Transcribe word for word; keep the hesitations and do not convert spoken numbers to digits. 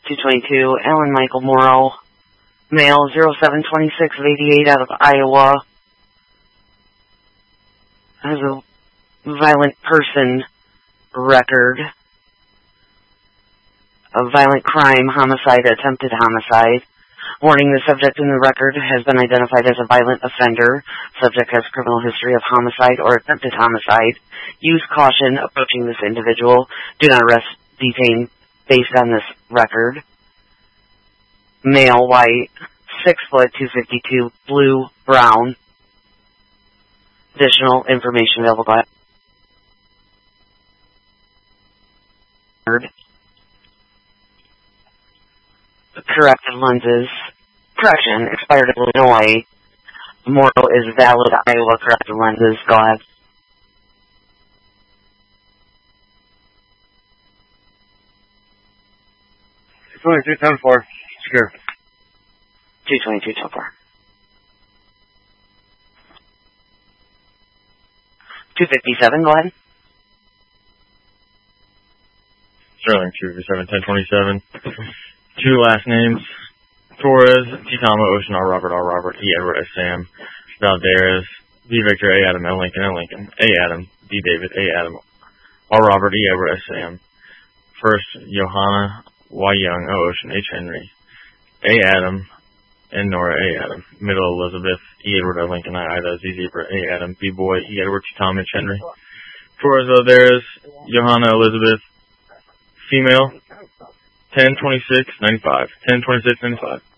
two twenty-two, Alan Michael Morrow, male, zero seven twenty-six of eighty-eight, out of Iowa. Has a violent person record. A violent crime, homicide, attempted homicide. Warning, the subject in the record has been identified as a violent offender. Subject has criminal history of homicide or attempted homicide. Use caution approaching this individual. Do not arrest, detain based on this record. Male, white, six foot, two fifty-two, blue, brown. Additional information available by corrected lenses. Correction, expired in Illinois. Morrow is valid Iowa corrected lenses. Go ahead. two twenty-two, ten four. Secure. two twenty-two, ten four. two fifty-seven, go ahead. Sterling, two fifty-seven, ten twenty-seven. Two last names. Torres, T. Tama, Ocean, R. Robert, R. Robert, E. Edward, S. Sam, Valderas, V. Victor, A. Adam, L. Lincoln, L. Lincoln, A. Adam, D. David, A. Adam, R. Robert, E. Edward, S. Sam. First, Johanna, Y. Young, O. Ocean, H. Henry, A. Adam, N. Nora, A. Adam. Middle, Elizabeth, E. Edward, L. Lincoln, I. Ida, Z. Zebra, A. Adam, B. Boy, E. Edward, T. Tom, H. Henry. Torres, Valderas, Johanna, Elizabeth, female, ten twenty-six ninety-five. ten twenty-six ninety-five.